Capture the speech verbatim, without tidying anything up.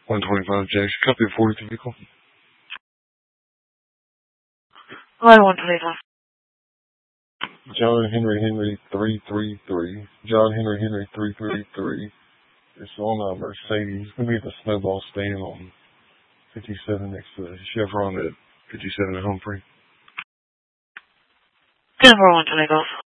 one twenty-five Jackson. Copy of forty vehicle. Line one twenty-five. John Henry Henry three three three. John Henry Henry three three three. It's on a Mercedes. It's going to be at the Snowball stand on fifty-seven next to the Chevron at fifty-seven at Humphrey. Number one twenty Golf.